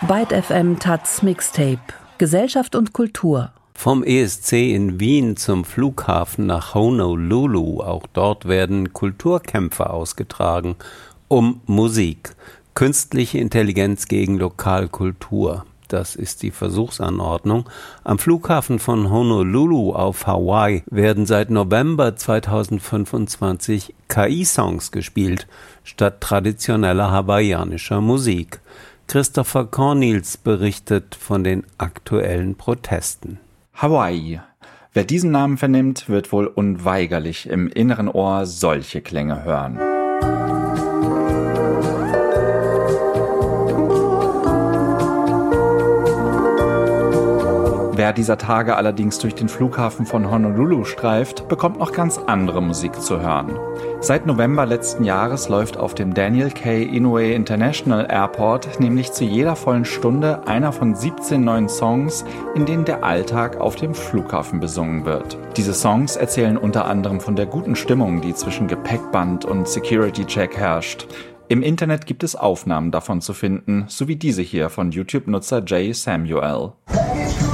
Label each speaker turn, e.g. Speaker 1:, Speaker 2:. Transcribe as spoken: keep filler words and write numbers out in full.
Speaker 1: Byte F M Taz Mixtape. Gesellschaft und Kultur.
Speaker 2: Vom E S C in Wien zum Flughafen nach Honolulu. Auch dort werden Kulturkämpfe ausgetragen. Um Musik. Künstliche Intelligenz gegen Lokalkultur. Das ist die Versuchsanordnung. Am Flughafen von Honolulu auf Hawaii werden seit November zweitausendfünfundzwanzig K I-Songs gespielt, statt traditioneller hawaiianischer Musik. Christopher Cornils berichtet von den aktuellen Protesten.
Speaker 3: Hawaii. Wer diesen Namen vernimmt, wird wohl unweigerlich im inneren Ohr solche Klänge hören. Wer dieser Tage allerdings durch den Flughafen von Honolulu streift, bekommt noch ganz andere Musik zu hören. Seit November letzten Jahres läuft auf dem Daniel K. Inouye International Airport nämlich zu jeder vollen Stunde einer von siebzehn neuen Songs, in denen der Alltag auf dem Flughafen besungen wird. Diese Songs erzählen unter anderem von der guten Stimmung, die zwischen Gepäckband und Security-Check herrscht. Im Internet gibt es Aufnahmen davon zu finden, so wie diese hier von YouTube-Nutzer Jay Samuel.